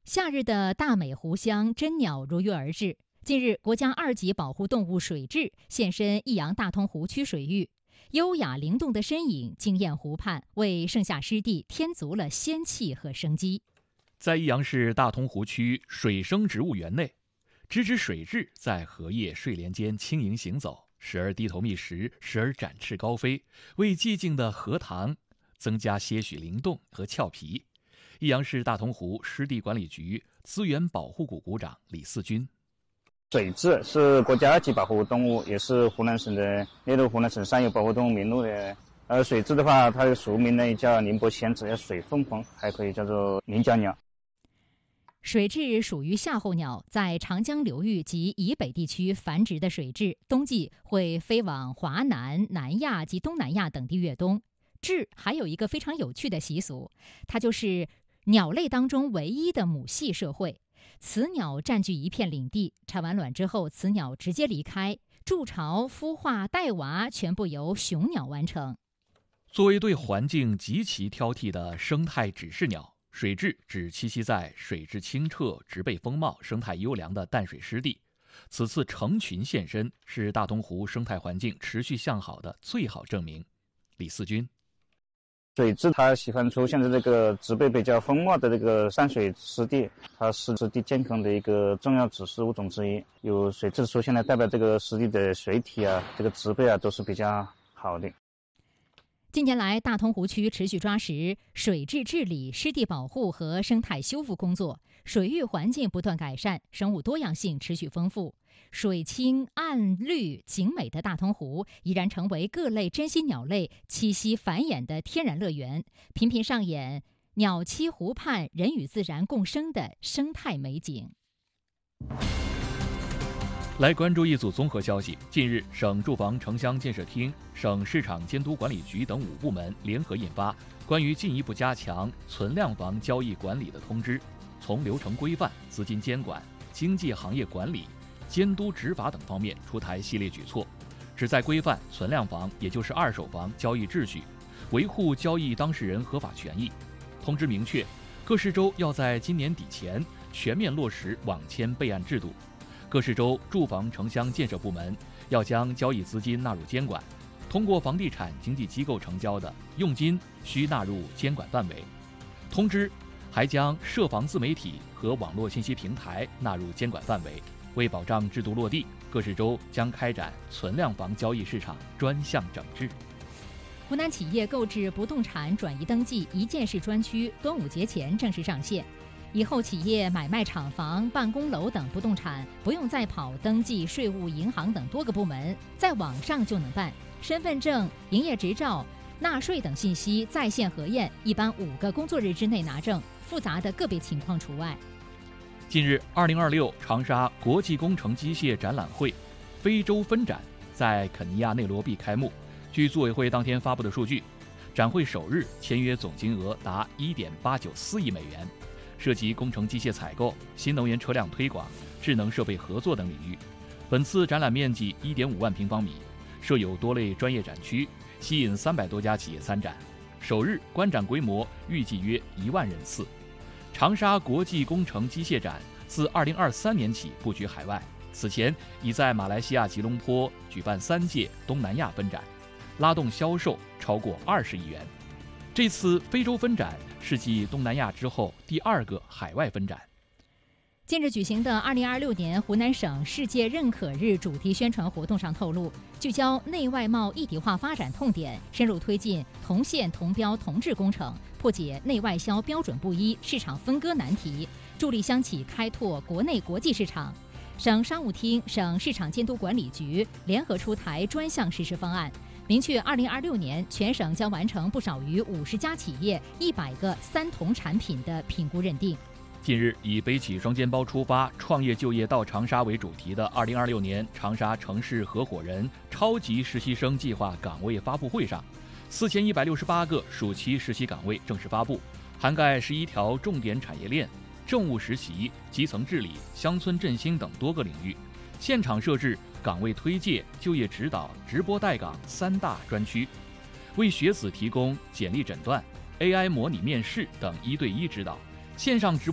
夏日的大美湖乡真鸟如约而至。近日，国家2级保护动物水雉现身益阳大通湖区水域，优雅灵动的身影惊艳湖畔，为盛夏湿地添足了仙气和生机。 在益阳市大通湖区水生植物园内，只水雉在荷叶睡莲间轻盈行走，时而低头觅食，时而展翅高飞，为寂静的荷塘增加些许灵动和俏皮。益阳市大通湖湿地管理局资源保护股股长李四军： 水雉是国家2级保护动物，也是湖南省的列入湖南省三有保护动物名录的。水雉的话，它的俗名呢叫宁波仙子，叫水凤凰，还可以叫做菱角鸟。 水雉属于夏候鸟，在长江流域及以北地区繁殖的水雉，冬季会飞往华南、南亚及东南亚等地越冬。雉还有一个非常有趣的习俗，它就是鸟类当中唯一的母系社会。雌鸟占据一片领地，产完卵之后，雌鸟直接离开，筑巢、孵化、带娃全部由雄鸟完成。 作为对环境极其挑剔的生态指示鸟，水雉只栖息在水质清澈、植被丰茂、生态优良的淡水湿地。此次成群现身，是大通湖生态环境持续向好的最好证明。李四军： 水雉它喜欢出现在这个植被比较丰茂的这个山水湿地，它是湿地健康的一个重要指示物种之一。有水雉出现呢，代表这个湿地的水体啊、这个植被啊都是比较好的。 近年来，大通湖区持续抓实水质治理、湿地保护和生态修复工作，水域环境不断改善，生物多样性持续丰富。水清岸绿景美的大通湖依然成为各类珍稀鸟类栖息繁衍的天然乐园，频频上演鸟栖湖畔人与自然共生的生态美景。 来关注一组综合消息。近日，省住房城乡建设厅、省市场监督管理局等5部门联合印发关于进一步加强存量房交易管理的通知，从流程规范、资金监管、经济行业管理、监督执法等方面出台系列举措，旨在规范存量房，也就是二手房交易秩序，维护交易当事人合法权益。通知明确，各市州要在今年底前全面落实网签备案制度。各市州住房城乡建设部门要将交易资金纳入监管，通过房地产经纪机构成交的佣金需纳入监管范围。通知还将涉房自媒体和网络信息平台纳入监管范围。为保障制度落地，各市州将开展存量房交易市场专项整治。 湖南企业购置不动产转移登记一键式专区端午节前正式上线。以后企业买卖厂房、办公楼等不动产，不用再跑登记、税务、银行等多个部门，在网上就能办。身份证、营业执照、纳税等信息在线核验，一般5个工作日之内拿证，复杂的个别情况除外。 近日，2026长沙国际工程机械展览会非洲分展在肯尼亚内罗毕开幕。据组委会当天发布的数据，展会首日签约总金额达1.894亿美元。涉及工程机械采购、新能源车辆推广、智能设备合作等领域。本次展览面积1.5万平方米，设有多类专业展区，吸引300多家企业参展。首日观展规模预计约1万人次。长沙国际工程机械展自2023年起布局海外，此前已在马来西亚吉隆坡举办3届东南亚分展，拉动销售超过20亿元。这次非洲分展是继东南亚之后第2个海外分展。 近日举行的2026年湖南省世界认可日主题宣传活动上透露，聚焦内外贸一体化发展痛点，深入推进同线同标同质工程，破解内外销标准不一、市场分割难题，助力乡企开拓国内国际市场。省商务厅、省市场监督管理局联合出台专项实施方案，明确2026年全省将完成不少于50家企业、100个3同产品的评估认定。 近日，以背起双肩包出发，创业就业到长沙为主题的2026年长沙城市合伙人超级实习生计划岗位发布会上，4168个暑期实习岗位正式发布，涵盖11条重点产业链、政务实习、基层治理、乡村振兴等多个领域。现场设置岗位推介、就业指导、直播带岗3大专区，为学子提供简历诊断、AI 模拟面试等1对1指导。线上直播